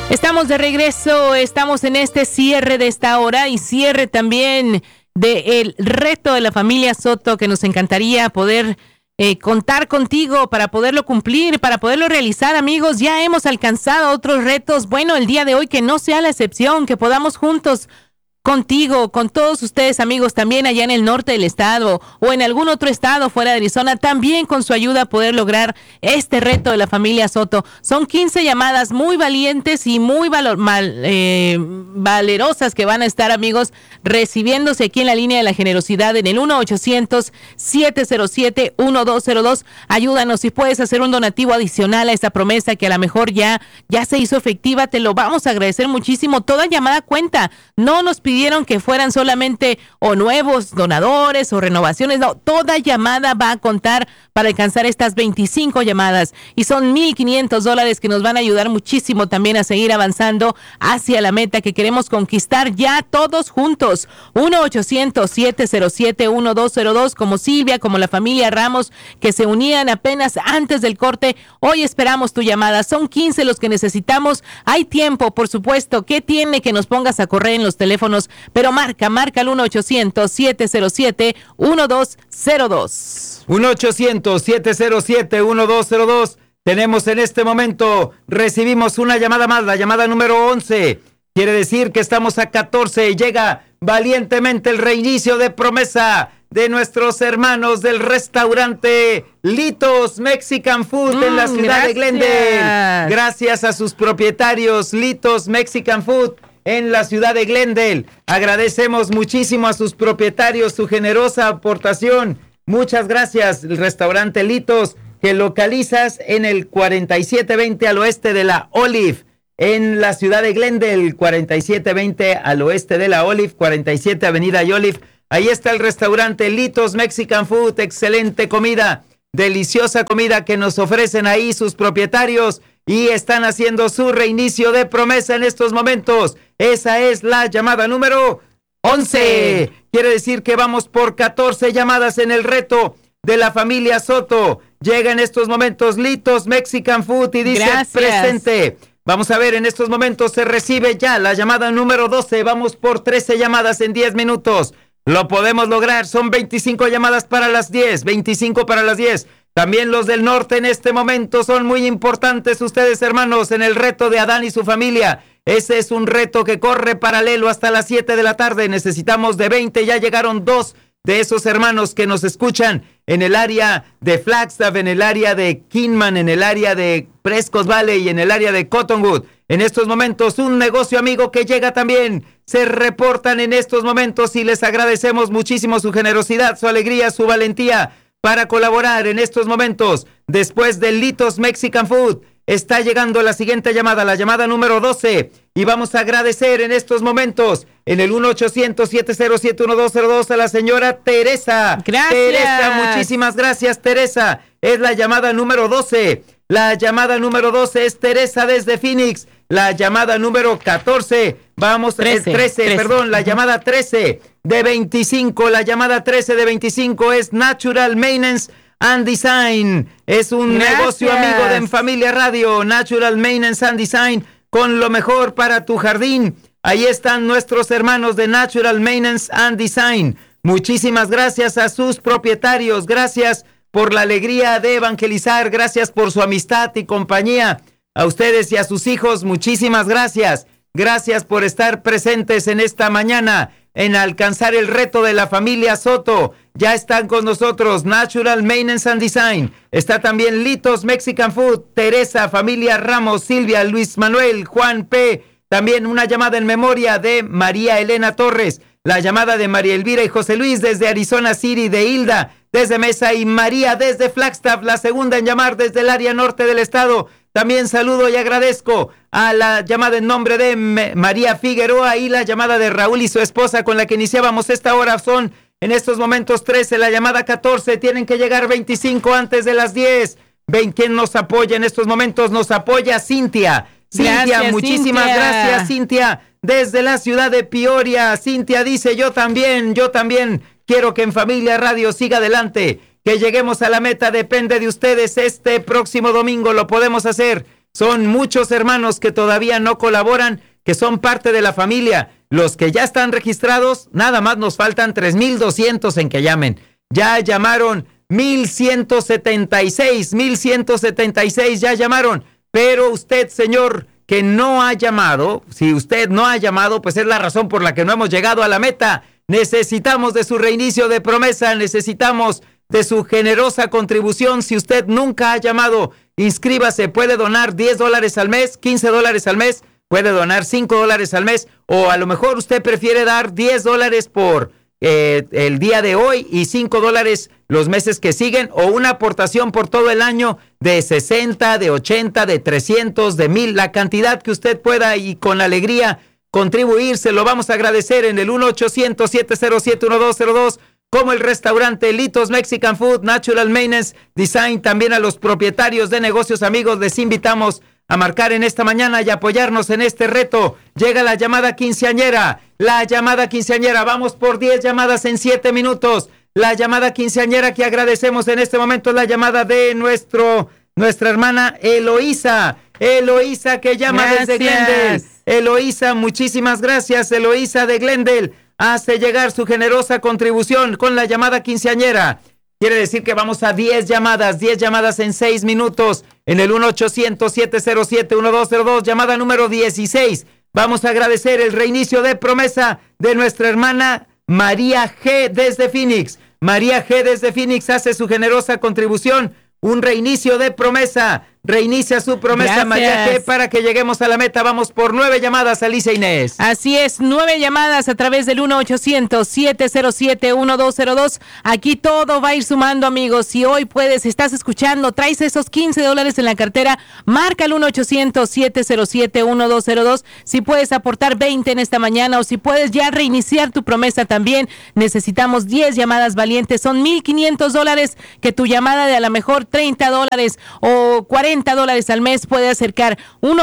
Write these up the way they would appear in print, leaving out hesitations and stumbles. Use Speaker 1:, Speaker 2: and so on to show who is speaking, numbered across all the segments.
Speaker 1: Estamos de regreso, estamos en este cierre de esta hora y cierre también del reto de la familia Soto, que nos encantaría poder contar contigo para poderlo cumplir, para poderlo realizar, amigos. Ya hemos alcanzado otros retos. Bueno, el día de hoy que no sea la excepción, que podamos juntos contigo, con todos ustedes, amigos, también allá en el norte del estado o en algún otro estado fuera de Arizona, también con su ayuda poder lograr este reto de la familia Soto. Son 15 llamadas muy valientes y muy valerosas que van a estar, amigos, recibiéndose aquí en la línea de la generosidad en el 1-800-707-1202. Ayúdanos, si puedes hacer un donativo adicional a esta promesa que a lo mejor ya se hizo efectiva, te lo vamos a agradecer muchísimo. Toda llamada cuenta, no nos pidieron que fueran solamente o nuevos donadores o renovaciones, no, toda llamada va a contar para alcanzar estas 25 llamadas y son $1,500 que nos van a ayudar muchísimo también a seguir avanzando hacia la meta que queremos conquistar ya todos juntos. 1-800-707-1202, como Silvia, como la familia Ramos, que se unían apenas antes del corte. Hoy esperamos tu llamada, son 15 los que necesitamos, hay tiempo, por supuesto. ¿Qué tiene que nos pongas a correr en los teléfonos? Pero marca el 1-800-707-1202.
Speaker 2: 1-800-707-1202. Tenemos en este momento, recibimos una llamada más, la llamada número 11. Quiere decir que estamos a 14 y llega valientemente el reinicio de promesa de nuestros hermanos del restaurante Litos Mexican Food en la ciudad de Glendale. Gracias a sus propietarios, Litos Mexican Food en la ciudad de Glendale. Agradecemos muchísimo a sus propietarios su generosa aportación. Muchas gracias. El restaurante Litos, que localizas en el 4720 al oeste de la Olive, en la ciudad de Glendale, 4720 al oeste de la Olive, 47 Avenida y Olive. Ahí está el restaurante Litos Mexican Food. Excelente comida, deliciosa comida que nos ofrecen ahí sus propietarios y están haciendo su reinicio de promesa en estos momentos. Esa es la llamada número 11. Quiere decir que vamos por 14 llamadas en el reto de la familia Soto. Llega en estos momentos Litos Mexican Food y dice presente. Vamos a ver, en estos momentos se recibe ya la llamada número 12. Vamos por 13 llamadas en 10 minutos. Lo podemos lograr, son 25 llamadas para las 10, 25 para las 10. También los del norte en este momento son muy importantes ustedes, hermanos, en el reto de Adán y su familia. Ese es un reto que corre paralelo hasta las 7 de la tarde. Necesitamos de 20, ya llegaron 2 de esos hermanos que nos escuchan en el área de Flagstaff, en el área de Kingman, en el área de Prescott Valley y en el área de Cottonwood. En estos momentos, un negocio amigo que llega también. Se reportan en estos momentos y les agradecemos muchísimo su generosidad, su alegría, su valentía para colaborar en estos momentos. Después del Litos Mexican Food, está llegando la siguiente llamada, la llamada número 12. Y vamos a agradecer en estos momentos en el 1-800-707-1202 a la señora Teresa.
Speaker 1: Gracias.
Speaker 2: Teresa, muchísimas gracias, Teresa. Es la llamada número 12. La llamada número 12 es Teresa desde Phoenix. La llamada número 14, vamos, 13, perdón, la llamada 13 de 25. La llamada 13 de 25 es Natural Maintenance and Design. Es un negocio amigo de En Familia Radio. Natural Maintenance and Design, con lo mejor para tu jardín. Ahí están nuestros hermanos de Natural Maintenance and Design. Muchísimas gracias a sus propietarios. Gracias por la alegría de evangelizar. Gracias por su amistad y compañía. A ustedes y a sus hijos, muchísimas gracias. Gracias por estar presentes en esta mañana en alcanzar el reto de la familia Soto. Ya están con nosotros Natural Maintenance and Design. Está también Litos Mexican Food, Teresa, familia Ramos, Silvia, Luis Manuel, Juan P. También una llamada en memoria de María Elena Torres. La llamada de María Elvira y José Luis desde Arizona City, de Hilda desde Mesa y María desde Flagstaff, la segunda en llamar desde el área norte del estado. También saludo y agradezco a la llamada en nombre de María Figueroa y la llamada de Raúl y su esposa con la que iniciábamos esta hora. Son en estos momentos 13, la llamada 14. Tienen que llegar 25 antes de las 10. ¿Ven quién nos apoya en estos momentos? Nos apoya Cintia. Cintia, muchísimas gracias, Cintia, desde la ciudad de Peoria. Cintia dice, yo también quiero que En Familia Radio siga adelante. Que lleguemos a la meta depende de ustedes. Este próximo domingo lo podemos hacer. Son muchos hermanos que todavía no colaboran, que son parte de la familia. Los que ya están registrados, nada más nos faltan 3,200 en que llamen. Ya llamaron 1,176 ya llamaron. Pero usted, señor, que no ha llamado, si usted no ha llamado, pues es la razón por la que no hemos llegado a la meta. Necesitamos de su reinicio de promesa, necesitamos de su generosa contribución. Si usted nunca ha llamado, inscríbase, puede donar $10 al mes, $15 al mes, puede donar $5 al mes, o a lo mejor usted prefiere dar $10 por el día de hoy y $5 los meses que siguen, o una aportación por todo el año de 60, de 80, de 300, de 1,000, la cantidad que usted pueda, y con alegría contribuir, se lo vamos a agradecer en el 1-800-707-1202, como el restaurante Litos Mexican Food, Natural Maintenance Design. También a los propietarios de negocios amigos les invitamos a marcar en esta mañana y apoyarnos en este reto. Llega la llamada quinceañera, vamos por 10 llamadas en 7 minutos. La llamada quinceañera que agradecemos en este momento es la llamada de nuestra hermana Eloísa, que llama desde Glendale. Eloísa, muchísimas gracias. Eloísa de Glendale hace llegar su generosa contribución con la llamada quinceañera. Quiere decir que vamos a 10 llamadas en 6 minutos en el 1-800-707-1202, llamada número 16. Vamos a agradecer el reinicio de promesa de nuestra hermana María G. desde Phoenix. María G. desde Phoenix hace su generosa contribución, un reinicio de promesa. Reinicia su promesa. Gracias, María G., para que lleguemos a la meta. Vamos por 9 llamadas, Alicia Inés.
Speaker 1: Así es, 9 llamadas a través del 1-800-707-1202. Aquí todo va a ir sumando, amigos. Si hoy puedes, estás escuchando, traes esos $15 en la cartera, marca el 1-800-707-1202. Si puedes aportar 20 en esta mañana, o si puedes ya reiniciar tu promesa también, necesitamos 10 llamadas valientes. Son $1,500 que tu llamada de a lo mejor $30 o $40 al mes puede acercar.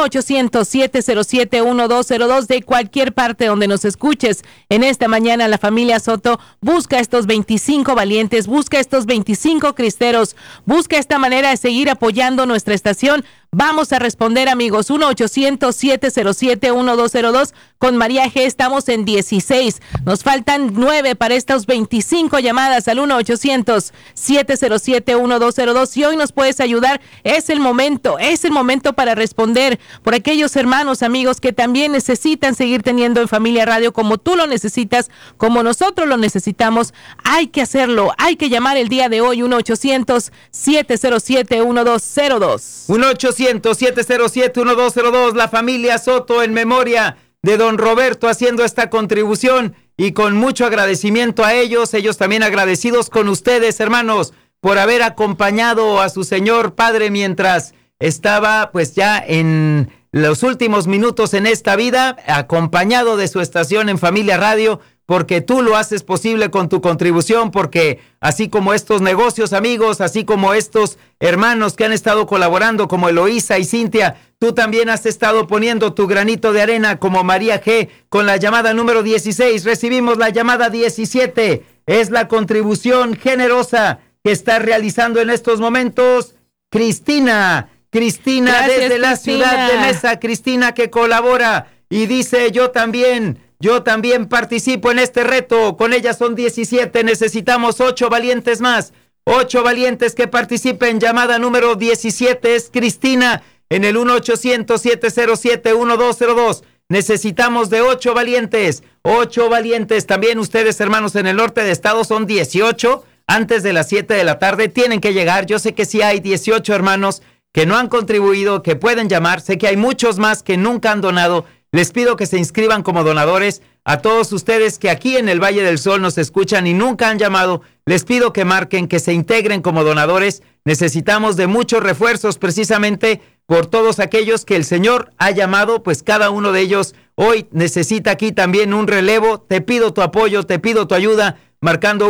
Speaker 1: 1-800-707-1202, de cualquier parte donde nos escuches. En esta mañana la familia Soto busca estos 25 valientes, busca estos 25 cristeros, busca esta manera de seguir apoyando nuestra estación. Vamos a responder, amigos. 1-800-707-1202. Con María G. estamos en 16. Nos faltan 9 para estas 25 llamadas al 1-800-707-1202. Si hoy nos puedes ayudar, es el momento para responder por aquellos hermanos, amigos, que también necesitan seguir teniendo en Familia Radio, como tú lo necesitas, como nosotros lo necesitamos. Hay que hacerlo, hay que llamar el día de hoy. 1-800-707-1202.
Speaker 2: 1-800-707-1202, la familia Soto en memoria de don Roberto haciendo esta contribución, y con mucho agradecimiento a ellos también agradecidos con ustedes, hermanos, por haber acompañado a su señor padre mientras estaba pues ya en los últimos minutos en esta vida, acompañado de su estación en Familia Radio, porque tú lo haces posible con tu contribución, porque así como estos negocios, amigos, así como estos hermanos que han estado colaborando, como Eloísa y Cintia, tú también has estado poniendo tu granito de arena, como María G. con la llamada número 16. Recibimos la llamada 17. Es la contribución generosa que está realizando en estos momentos Cristina. Gracias, desde la ciudad de Mesa. Cristina, que colabora y dice: yo también participo en este reto. Con ella son 17. Necesitamos 8 valientes más. 8 valientes que participen. Llamada número 17 es Cristina en el 1-800-707-1202. Necesitamos de 8 valientes. 8 valientes. También ustedes, hermanos, en el norte de estado son 18. Antes de las 7 de la tarde tienen que llegar. Yo sé que sí hay 18 hermanos que no han contribuido, que pueden llamar. Sé que hay muchos más que nunca han donado. Les pido que se inscriban como donadores. A todos ustedes que aquí en el Valle del Sol nos escuchan y nunca han llamado, les pido que marquen, que se integren como donadores. Necesitamos de muchos refuerzos, precisamente por todos aquellos que el Señor ha llamado, pues cada uno de ellos hoy necesita aquí también un relevo. Te pido tu apoyo, te pido tu ayuda, marcando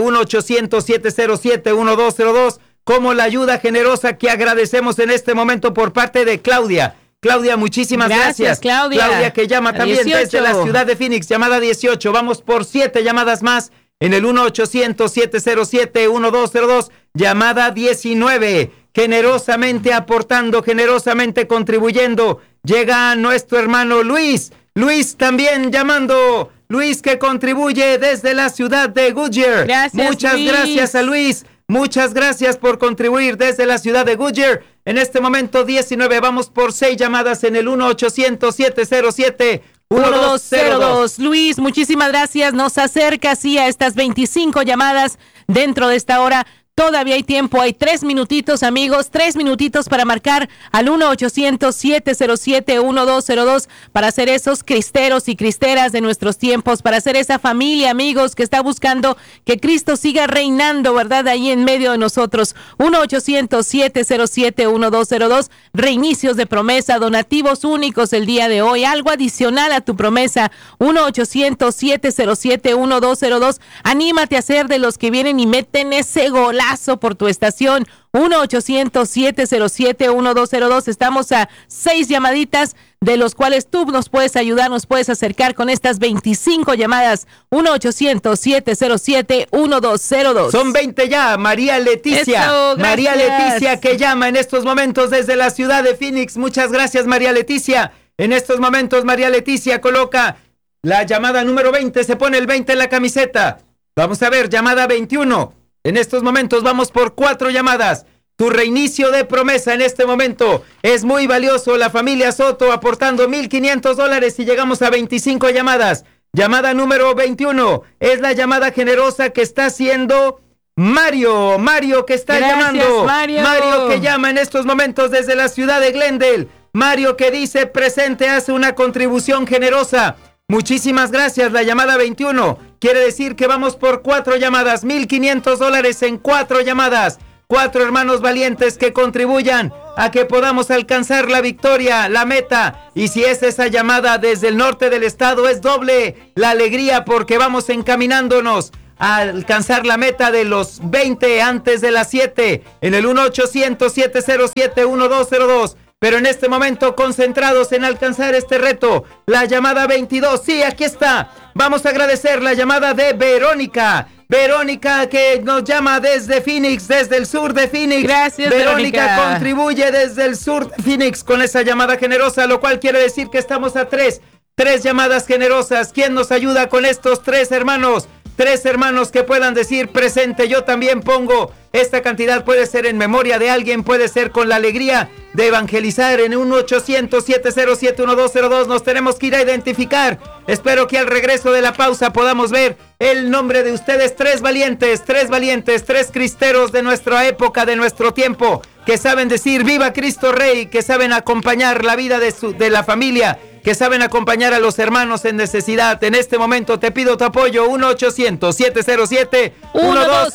Speaker 2: 1-800-707-1202, como la ayuda generosa que agradecemos en este momento por parte de Claudia. Claudia, muchísimas gracias. Claudia, que llama también 18. Desde la ciudad de Phoenix, llamada 18. Vamos por 7 llamadas más en el 1-800-707-1202, llamada 19. generosamente aportando, generosamente contribuyendo. Llega nuestro hermano Luis. Luis también llamando. Luis, que contribuye desde la ciudad de Goodyear.
Speaker 1: Gracias,
Speaker 2: muchas
Speaker 1: Luis.
Speaker 2: Gracias a Luis. Muchas gracias por contribuir desde la ciudad de Goodyear. En este momento 19, vamos por 6 llamadas en el 1-800-707-1202.
Speaker 1: Luis, muchísimas gracias. Nos acerca así a estas 25 llamadas dentro de esta hora. Todavía hay tiempo, hay 3 minutitos, amigos, 3 minutitos para marcar al 1-800-707-1202 para ser esos cristeros y cristeras de nuestros tiempos, para ser esa familia, amigos, que está buscando que Cristo siga reinando, ¿verdad?, ahí en medio de nosotros. 1-800-707-1202, reinicios de promesa, donativos únicos el día de hoy, algo adicional a tu promesa. 1-800-707-1202, anímate a ser de los que vienen y meten ese golazo por tu estación. 1-800-707-1202. Estamos a 6 llamaditas, de los cuales tú nos puedes ayudar, nos puedes acercar con estas 25 llamadas. 1-800-707-1202.
Speaker 2: Son 20 ya. María Leticia.
Speaker 1: Eso,
Speaker 2: María Leticia, que llama en estos momentos desde la ciudad de Phoenix. Muchas gracias, María Leticia. En estos momentos, María Leticia coloca la llamada número 20. Se pone el 20 en la camiseta. Vamos a ver, llamada 21. En estos momentos vamos por 4 llamadas. Tu reinicio de promesa en este momento es muy valioso. La familia Soto aportando $1,500 y llegamos a 25 llamadas. Llamada número 21 es la llamada generosa que está haciendo Mario. Mario, que está llamando. Mario, que llama en estos momentos desde la ciudad de Glendale. Mario, que dice presente, hace una contribución generosa. Muchísimas gracias. La llamada 21 quiere decir que vamos por 4 llamadas, $1,500 en 4 llamadas. 4 hermanos valientes que contribuyan a que podamos alcanzar la victoria, la meta. Y si es esa llamada desde el norte del estado, es doble la alegría, porque vamos encaminándonos a alcanzar la meta de los 20 antes de las 7 en el 1-800-707-1202. Pero en este momento concentrados en alcanzar este reto. La llamada 22, sí, aquí está. Vamos a agradecer la llamada de Verónica. Verónica, que nos llama desde Phoenix, desde el sur de Phoenix.
Speaker 1: Gracias,
Speaker 2: Verónica. Contribuye desde el sur de Phoenix con esa llamada generosa, lo cual quiere decir que estamos a 3 llamadas generosas. ¿Quién nos ayuda con estos 3 hermanos? 3 hermanos que puedan decir presente. Yo también pongo. Esta cantidad puede ser en memoria de alguien, puede ser con la alegría de evangelizar. En 1-800-707-1202 nos tenemos que ir a identificar. Espero que al regreso de la pausa podamos ver el nombre de ustedes. 3 valientes, 3 cristeros de nuestra época, de nuestro tiempo, que saben decir viva Cristo Rey, que saben acompañar la vida de la familia, que saben acompañar a los hermanos en necesidad. En este momento te pido tu apoyo. 1-800-707-1202.